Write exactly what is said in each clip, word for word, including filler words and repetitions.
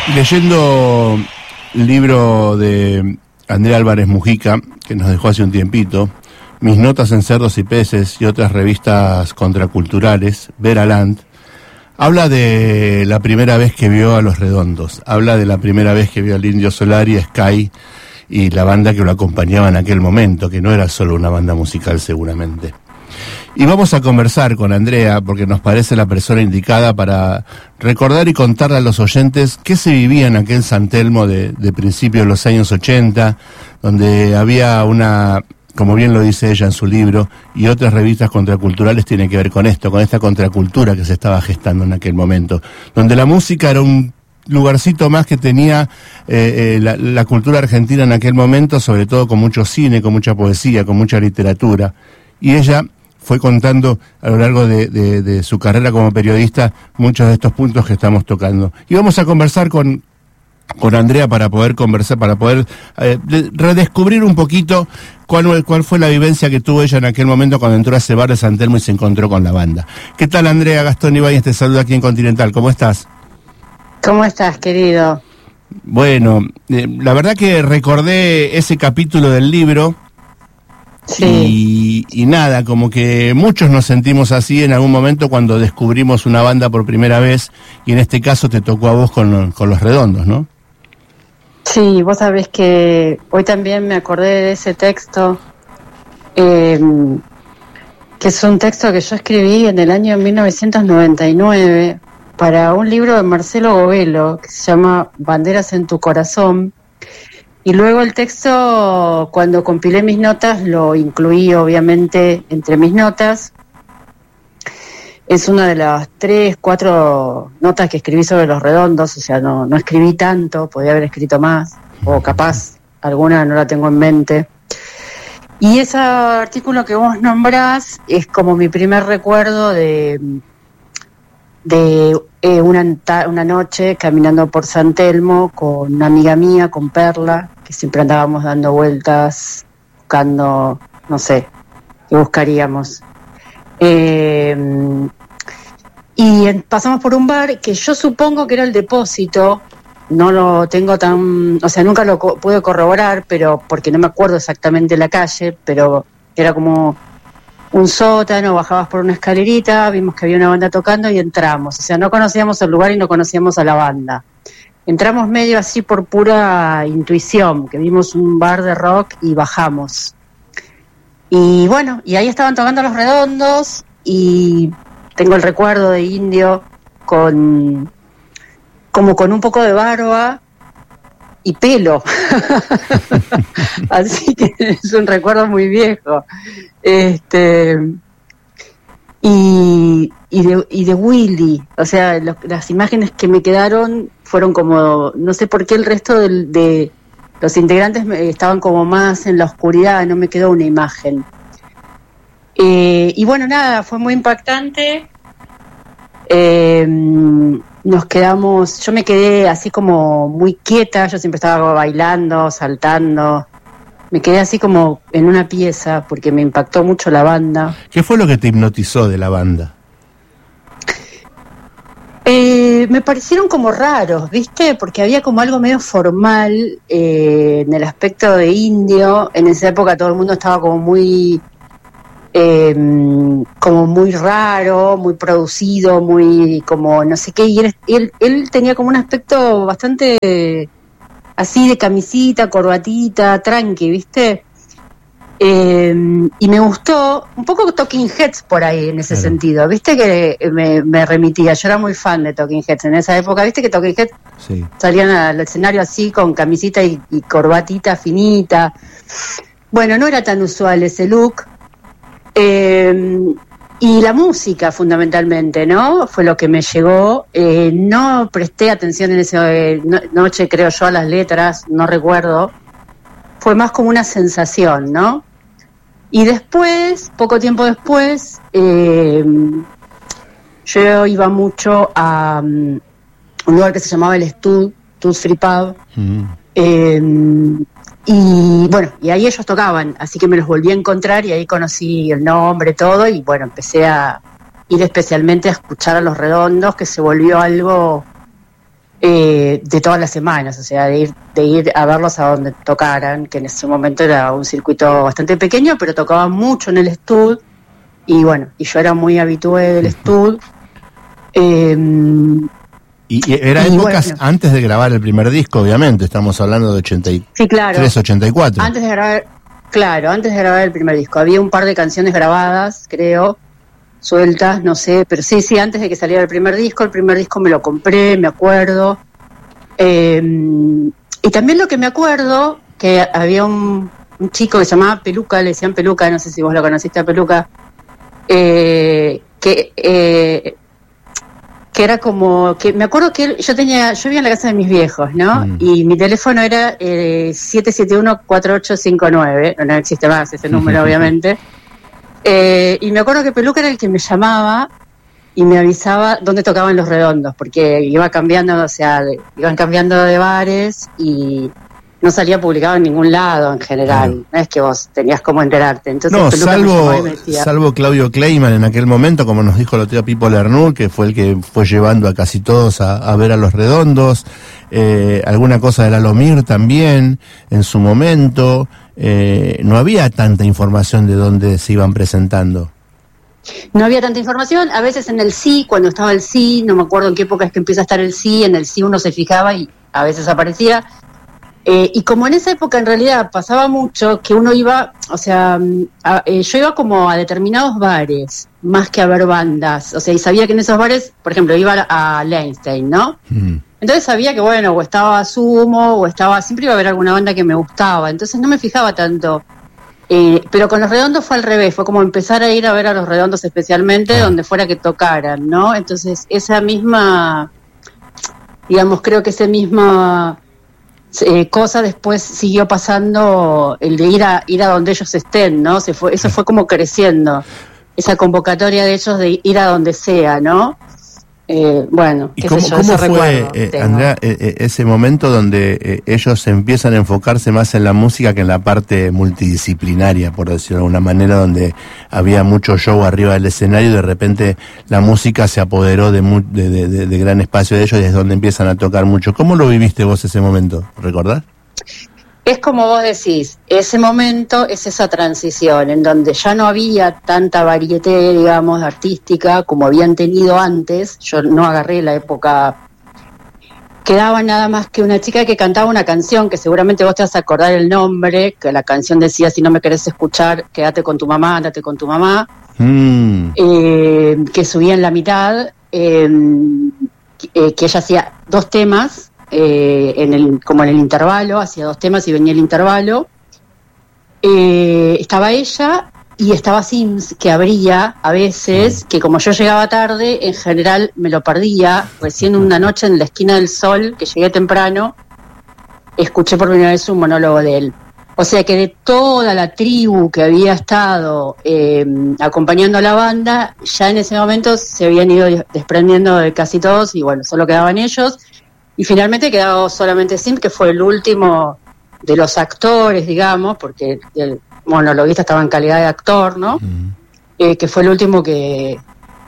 Leyendo el libro de Andrea Álvarez Mujica, que nos dejó hace un tiempito, Mis notas en cerdos y peces y otras revistas contraculturales, Vera Land, habla de la primera vez que vio a Los Redondos, habla de la primera vez que vio al Indio Solari, Sky y la banda que lo acompañaba en aquel momento, que no era solo una banda musical seguramente. Y vamos a conversar con Andrea porque nos parece la persona indicada para recordar y contarle a los oyentes qué se vivía en aquel San Telmo de, de principios de los años ochenta, donde había una, como bien lo dice ella en su libro, y otras revistas contraculturales tienen que ver con esto, con esta contracultura que se estaba gestando en aquel momento, donde la música era un lugarcito más que tenía eh, eh, la, la cultura argentina en aquel momento, sobre todo con mucho cine, con mucha poesía, con mucha literatura. Y ella fue contando a lo largo de, de, de su carrera como periodista muchos de estos puntos que estamos tocando. Y vamos a conversar con, con Andrea para poder conversar, para poder eh, de, redescubrir un poquito cuál, cuál fue la vivencia que tuvo ella en aquel momento cuando entró a ese bar de San Telmo y se encontró con la banda. ¿Qué tal, Andrea? Gastón Ibáñez te saluda aquí en Continental. ¿Cómo estás? ¿Cómo estás, querido? Bueno, eh, la verdad que recordé ese capítulo del libro. Sí. Y, y nada, como que muchos nos sentimos así en algún momento cuando descubrimos una banda por primera vez, y en este caso te tocó a vos con, con Los Redondos, ¿no? Sí, vos sabés que hoy también me acordé de ese texto, eh, que es un texto que yo escribí en el año mil novecientos noventa y nueve para un libro de Marcelo Govelo que se llama Banderas en tu corazón. Y luego el texto, cuando compilé mis notas, lo incluí obviamente entre mis notas. Es una de las tres, cuatro notas que escribí sobre Los Redondos, o sea, no, no escribí tanto, podía haber escrito más, o capaz alguna no la tengo en mente. Y ese artículo que vos nombrás es como mi primer recuerdo de, de eh, una, una noche caminando por San Telmo con una amiga mía, con Perla, que siempre andábamos dando vueltas, buscando, no sé, qué buscaríamos. Eh, y en, pasamos por un bar que yo supongo que era el Depósito, no lo tengo tan, o sea, nunca lo co- pude corroborar, pero porque no me acuerdo exactamente la calle, pero era como un sótano, bajabas por una escalerita, vimos que había una banda tocando y entramos, o sea, no conocíamos el lugar y no conocíamos a la banda. Entramos medio así por pura intuición, que vimos un bar de rock y bajamos. Y bueno, y ahí estaban tocando Los Redondos y tengo el recuerdo de Indio con como con un poco de barba y pelo. Así que es un recuerdo muy viejo. Este y y de, y de Willy, o sea, lo, las imágenes que me quedaron fueron como, no sé por qué el resto de, de los integrantes me, estaban como más en la oscuridad, no me quedó una imagen. Eh, y bueno, nada, fue muy impactante. Eh, nos quedamos, yo me quedé así como muy quieta, yo siempre estaba bailando, saltando. Me quedé así como en una pieza porque me impactó mucho la banda. ¿Qué fue lo que te hipnotizó de la banda? Eh, me parecieron como raros, ¿viste? Porque había como algo medio formal eh, en el aspecto de Indio. En esa época todo el mundo estaba como muy eh, como muy raro, muy producido, muy como no sé qué. Y él, él, él tenía como un aspecto bastante así de camisita, corbatita, tranqui, ¿viste? Eh, y me gustó un poco Talking Heads por ahí en ese claro. sentido, viste que me, me remitía, yo era muy fan de Talking Heads en esa época, viste que Talking Heads sí. salían al escenario así con camisita y, y corbatita finita. Bueno, no era tan usual ese look. Eh, y la música fundamentalmente, ¿no? Fue lo que me llegó. Eh, no presté atención en esa eh, no, noche, creo yo, a las letras, no recuerdo. Fue más como una sensación, ¿no? Y después, poco tiempo después, eh, yo iba mucho a um, un lugar que se llamaba el Stud, Stud Free Pub, mm. eh, y bueno, y ahí ellos tocaban, así que me los volví a encontrar y ahí conocí el nombre, todo, y bueno, empecé a ir especialmente a escuchar a Los Redondos, que se volvió algo eh, de todas las semanas, o sea, de ir, de ir a verlos a donde tocaran, que en ese momento era un circuito bastante pequeño, pero tocaban mucho en el Stud, y bueno, y yo era muy habitué del Stud. Eh, y, y era y épocas bueno, antes de grabar el primer disco, obviamente, estamos hablando de ochenta y tres, sí, claro, ochenta y cuatro. Antes de grabar, claro, antes de grabar el primer disco, había un par de canciones grabadas, creo, sueltas, no sé, pero sí, sí, antes de que saliera el primer disco, el primer disco me lo compré, me acuerdo. Eh, y también lo que me acuerdo, que había un, un chico que se llamaba Peluca, le decían Peluca, no sé si vos lo conociste a Peluca, eh, que eh, que era como, que me acuerdo que él, yo tenía, yo vivía en la casa de mis viejos, ¿no? Mm. Y mi teléfono era eh, siete siete uno cuatro ocho cinco nueve, no, no existe más ese número obviamente. Eh, y me acuerdo que Peluca era el que me llamaba y me avisaba dónde tocaban Los Redondos, porque iba cambiando, o sea, de, iban cambiando de bares y no salía publicado en ningún lado en general. Claro. No es que vos tenías cómo enterarte. Entonces, no, Peluca salvo, me me decía, salvo Claudio Kleiman en aquel momento, como nos dijo el otro día Pipo Lernoux, que fue el que fue llevando a casi todos a, a ver a Los Redondos, eh, alguna cosa de Lalomir también, en su momento. Eh, no había tanta información de dónde se iban presentando. No había tanta información, a veces en el sí, cuando estaba el sí, no me acuerdo en qué época es que empieza a estar el sí, en el sí uno se fijaba y a veces aparecía, eh, y como en esa época en realidad pasaba mucho que uno iba, o sea, a, eh, yo iba como a determinados bares, más que a ver bandas, o sea, y sabía que en esos bares, por ejemplo, iba a, a Leinstein, ¿no? Mm. Entonces sabía que, bueno, o estaba Sumo, o estaba, siempre iba a haber alguna banda que me gustaba, entonces no me fijaba tanto. Eh, pero con Los Redondos fue al revés, fue como empezar a ir a ver a Los Redondos especialmente, ah. donde fuera que tocaran, ¿no? Entonces esa misma, digamos, creo que esa misma eh, cosa después siguió pasando, el de ir a ir a donde ellos estén, ¿no? Se fue, eso fue como creciendo, esa convocatoria de ellos de ir a donde sea, ¿no? Eh, bueno, ¿y cómo, yo, cómo fue, eh, Andrea, eh, ese momento donde eh, ellos empiezan a enfocarse más en la música que en la parte multidisciplinaria, por decirlo de alguna manera, donde había mucho show arriba del escenario y de repente la música se apoderó de, mu de, de, de, de gran espacio de ellos y es donde empiezan a tocar mucho? ¿Cómo lo viviste vos ese momento? ¿Recordás? Es como vos decís, ese momento es esa transición en donde ya no había tanta varieté, digamos, artística como habían tenido antes. Yo no agarré la época, quedaba nada más que una chica que cantaba una canción que seguramente vos te vas a acordar el nombre, que la canción decía: si no me querés escuchar, quédate con tu mamá, andate con tu mamá, mm. eh, que subía en la mitad, eh, eh, que ella hacía dos temas. Eh, en el, como en el intervalo, hacía dos temas y venía el intervalo. Eh, estaba ella y estaba Sims, que abría a veces, que como yo llegaba tarde, en general me lo perdía. Recién una noche en la esquina del Sol, que llegué temprano, escuché por primera vez un monólogo de él. O sea que de toda la tribu que había estado eh, acompañando a la banda, ya en ese momento se habían ido desprendiendo de casi todos y bueno, solo quedaban ellos. Y finalmente quedó solamente Sim, que fue el último de los actores, digamos, porque el monologuista estaba en calidad de actor, ¿no? Mm. Eh, que fue el último que,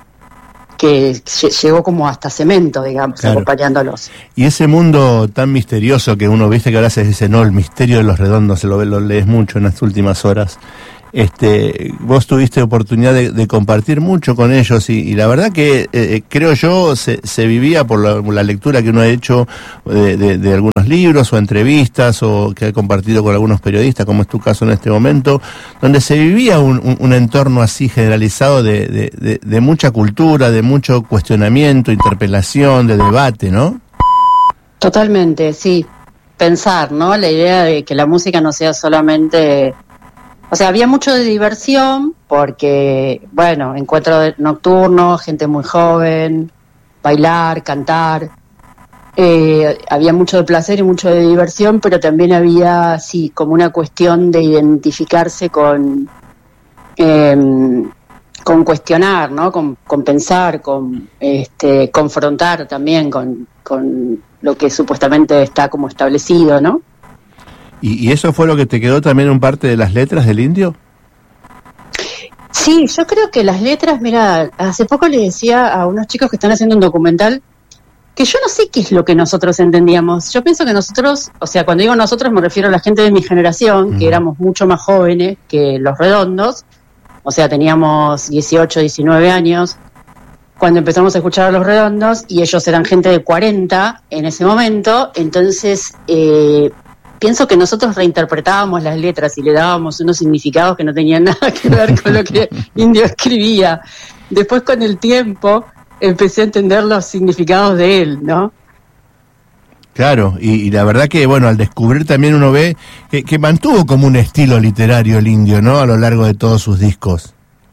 que llegó como hasta Cemento, digamos, claro, acompañándolos. Y ese mundo tan misterioso que uno, viste que ahora se dice, no, el misterio de Los Redondos, se lo, lo lees mucho en las últimas horas. Este, vos tuviste oportunidad de, de compartir mucho con ellos y, y la verdad que eh, creo yo se, se vivía por la, la lectura que uno ha hecho de, de, de algunos libros o entrevistas o que ha compartido con algunos periodistas, como es tu caso en este momento, donde se vivía un, un, un entorno así generalizado de, de, de, de mucha cultura, de mucho cuestionamiento, interpelación, de debate, ¿no? Totalmente, sí. Pensar, ¿no? La idea de que la música no sea solamente... O sea, había mucho de diversión porque, bueno, encuentro nocturno, gente muy joven, bailar, cantar. Eh, había mucho de placer y mucho de diversión, pero también había, sí, como una cuestión de identificarse con, eh, con cuestionar, ¿no? Con, con pensar, con este, confrontar también con, con lo que supuestamente está como establecido, ¿no? ¿Y, ¿Y eso fue lo que te quedó también un parte de las letras del Indio? Sí, yo creo que las letras, mira, hace poco le decía a unos chicos que están haciendo un documental que yo no sé qué es lo que nosotros entendíamos. Yo pienso que nosotros, o sea, cuando digo nosotros me refiero a la gente de mi generación, mm. que éramos mucho más jóvenes que los Redondos, o sea, teníamos dieciocho, diecinueve años, cuando empezamos a escuchar a los Redondos, y ellos eran gente de cuarenta en ese momento, entonces eh, pienso que nosotros reinterpretábamos las letras y le dábamos unos significados que no tenían nada que ver con lo que Indio escribía. Después, con el tiempo, empecé a entender los significados de él, ¿no? Claro, y, y la verdad que, bueno, al descubrir también uno ve que, que mantuvo como un estilo literario el Indio, ¿no?, a lo largo de todos sus discos.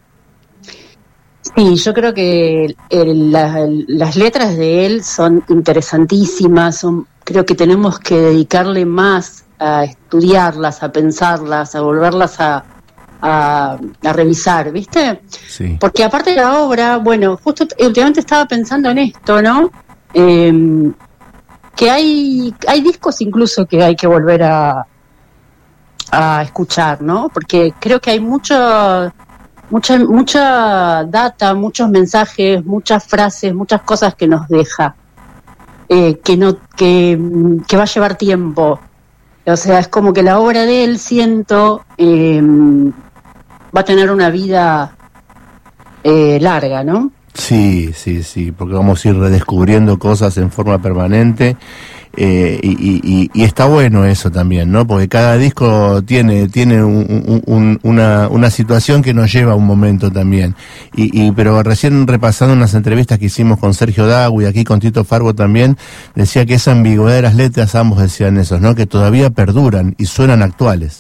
Sí, yo creo que el, el, la, las letras de él son interesantísimas, son, creo que tenemos que dedicarle más a estudiarlas, a pensarlas, a volverlas a, a, a revisar, ¿viste? Sí. Porque aparte de la obra, bueno, justo últimamente estaba pensando en esto, ¿no? Eh, que hay, hay discos incluso que hay que volver a, a escuchar, ¿no? Porque creo que hay mucho... Mucha, mucha data, muchos mensajes, muchas frases, muchas cosas que nos deja, eh, que no, que, que va a llevar tiempo. O sea, es como que la obra de él, siento, eh, va a tener una vida eh, larga, ¿no? Sí, sí, sí, porque vamos a ir redescubriendo cosas en forma permanente. Eh, y, y, y está bueno eso también, ¿no? Porque cada disco tiene tiene un, un, una, una situación que nos lleva a un momento también. Y, y pero recién repasando unas entrevistas que hicimos con Sergio Dawi, aquí con Tito Fargo también, decía que esa ambigüedad de las letras, ambos decían eso, ¿no? Que todavía perduran y suenan actuales.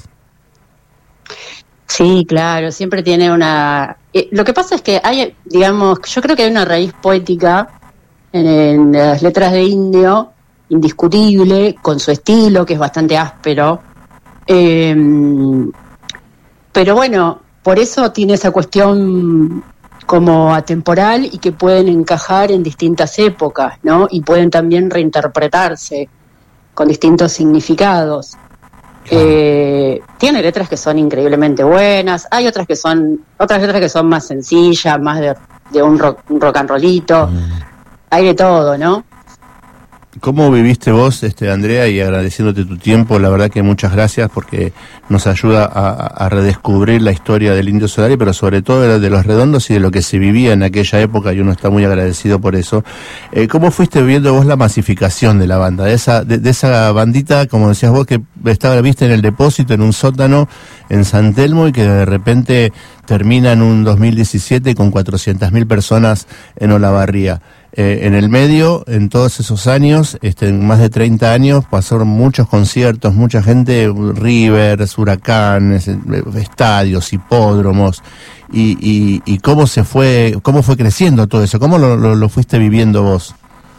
Sí, claro, siempre tiene una... Eh, lo que pasa es que hay, digamos, yo creo que hay una raíz poética en, en las letras de Indio, indiscutible, con su estilo, que es bastante áspero. Eh, pero bueno, por eso tiene esa cuestión como atemporal y que pueden encajar en distintas épocas, ¿no? Y pueden también reinterpretarse con distintos significados. Eh, tiene letras que son increíblemente buenas, hay otras que son, otras letras que son más sencillas, más de, de un rock, un rock and rollito, mm. hay de todo, ¿no? ¿Cómo viviste vos, este Andrea, y agradeciéndote tu tiempo? La verdad que muchas gracias, porque nos ayuda a, a redescubrir la historia del Indio Solari, pero sobre todo de, de los Redondos y de lo que se vivía en aquella época, y uno está muy agradecido por eso. Eh, ¿Cómo fuiste viendo vos la masificación de la banda? De esa, de, de esa bandita, como decías vos, que estaba, viste, en el depósito, en un sótano en San Telmo, y que de repente termina en un dos mil diecisiete con cuatrocientas mil personas en Olavarría. Eh, en el medio, en todos esos años, este, en más de treinta años, pasaron muchos conciertos, mucha gente, Rivers, huracanes, estadios, hipódromos, y, y, y cómo se fue, cómo fue creciendo todo eso, cómo lo, lo, lo fuiste viviendo vos.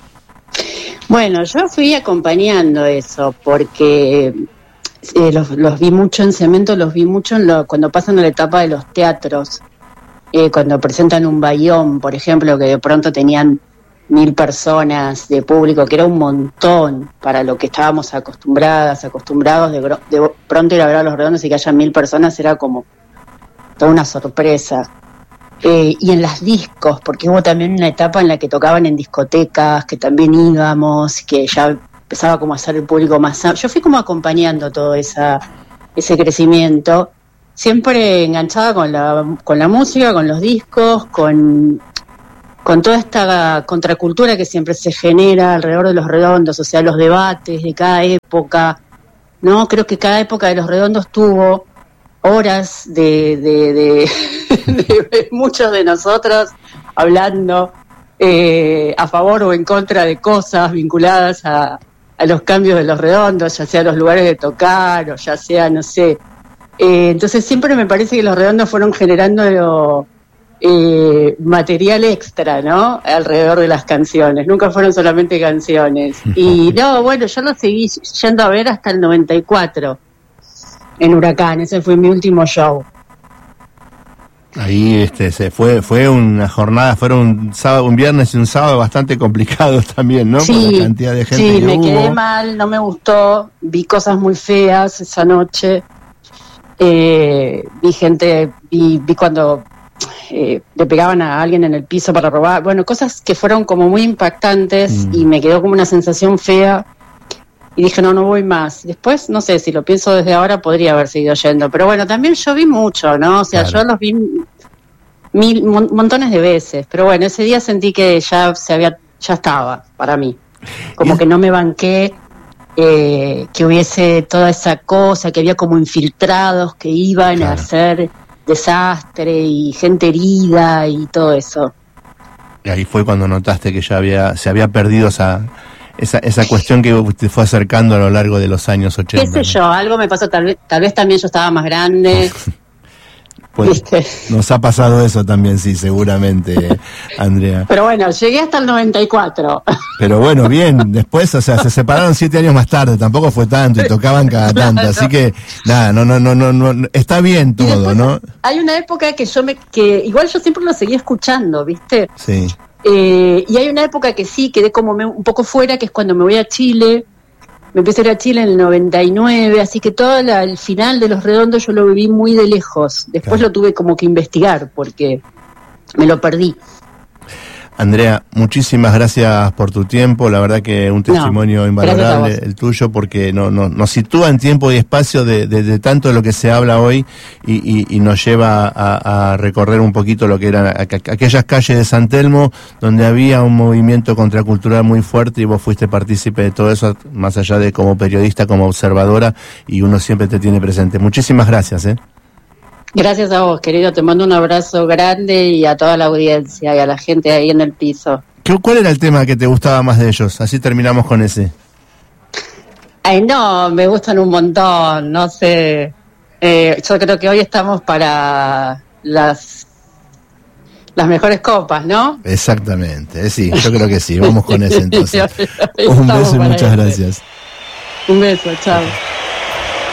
Bueno, yo fui acompañando eso, porque eh, los, los vi mucho en Cemento, los vi mucho en lo, cuando pasan a la etapa de los teatros, eh, cuando presentan un bayón, por ejemplo, que de pronto tenían mil personas de público, que era un montón para lo que estábamos acostumbradas, acostumbrados de, de pronto ir a ver a los Redondos y que haya mil personas era como toda una sorpresa. Eh, y en las discos, porque hubo también una etapa en la que tocaban en discotecas, que también íbamos, que ya empezaba como a ser el público más... Yo fui como acompañando todo esa, ese crecimiento, siempre enganchada con la, con la música, con los discos, con... con toda esta contracultura que siempre se genera alrededor de los Redondos, o sea, los debates de cada época, ¿no? Creo que cada época de los Redondos tuvo horas de, de, de, de muchos de nosotros hablando eh, a favor o en contra de cosas vinculadas a, a los cambios de los Redondos, ya sea los lugares de tocar o ya sea, no sé. Eh, entonces siempre me parece que los Redondos fueron generando lo, Eh, material extra, ¿no? Alrededor de las canciones, nunca fueron solamente canciones. Y no, bueno, yo lo seguí yendo a ver hasta el noventa y cuatro en Huracán, ese fue mi último show. Ahí este se fue fue una jornada, fueron un sábado, un viernes y un sábado bastante complicados también, ¿no? Sí, por la cantidad de gente sí, que me hubo. quedé mal, no me gustó, vi cosas muy feas esa noche, eh, vi gente, vi, vi cuando eh, le pegaban a alguien en el piso para robar, bueno, cosas que fueron como muy impactantes, mm. y me quedó como una sensación fea, y dije, no, no voy más. Después, no sé, si lo pienso desde ahora, podría haber seguido yendo, pero bueno, también yo vi mucho, ¿no? O sea, claro. yo los vi mil, mon- montones de veces, pero bueno, ese día sentí que ya se había, ya estaba, para mí, como que no me banqué, eh, que hubiese toda esa cosa, que había como infiltrados que iban claro. a hacer desastre y gente herida y todo eso. Y ahí fue cuando notaste que ya había se había perdido esa esa esa cuestión que te fue acercando a lo largo de los años ochenta. ¿Qué sé yo? Algo me pasó, tal vez, tal vez también yo estaba más grande. Pues ¿viste? Nos ha pasado eso también, sí, seguramente, Andrea. Pero bueno, llegué hasta el noventa y cuatro. Pero bueno, bien, después, o sea, se separaron siete años más tarde, tampoco fue tanto, y tocaban cada tanto, claro. Así que, nada, no, no, no, no, no, está bien todo, ¿no? Hay una época que yo me, que igual yo siempre lo seguía escuchando, ¿viste? Sí. Eh, y hay una época que sí, quedé como me, un poco fuera, que es cuando me voy a Chile. Me empecé a ir a Chile en el noventa y nueve, así que todo la, el final de Los Redondos yo lo viví muy de lejos. Después claro. lo tuve como que investigar porque me lo perdí. Andrea, muchísimas gracias por tu tiempo, la verdad que un testimonio no, invalorable el tuyo, porque no, no, nos sitúa en tiempo y espacio de, de, de tanto de lo que se habla hoy y, y, y nos lleva a, a recorrer un poquito lo que eran aquellas calles de San Telmo donde había un movimiento contracultural muy fuerte y vos fuiste partícipe de todo eso, más allá de como periodista, como observadora, y uno siempre te tiene presente. Muchísimas gracias, ¿eh? Gracias a vos, querido, te mando un abrazo grande y a toda la audiencia y a la gente ahí en el piso. ¿Qué, ¿Cuál era el tema que te gustaba más de ellos? Así terminamos con ese. Ay, no, me gustan un montón, no sé. Eh, yo creo que hoy estamos para las las mejores copas, ¿no? Exactamente, sí, yo creo que sí. Vamos con ese entonces. Un beso y muchas gracias. Un beso, chao.